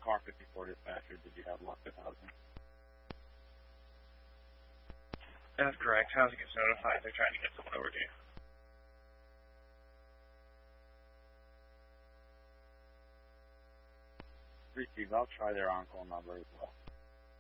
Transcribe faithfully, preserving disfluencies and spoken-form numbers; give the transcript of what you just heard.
Car fifty-four dispatcher, did you have luck with housing? That's correct. Housing is notified. They're trying to get someone over to you. Receive, I'll try their on-call number as well.